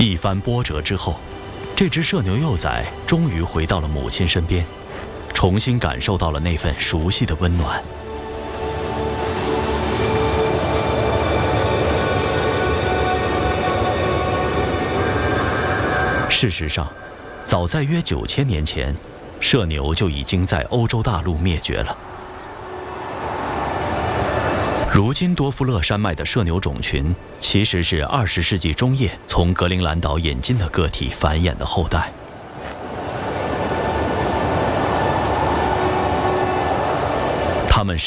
一番波折之后，这只社牛幼崽终于回到了母亲身边，重新感受到了那份熟悉的温暖。事实上，早在约9000年前，社牛就已经在欧洲大陆灭绝了。如今多夫勒山脉的社牛种群，其实是20世纪中叶从格陵兰岛引进的个体繁衍的后代。它们是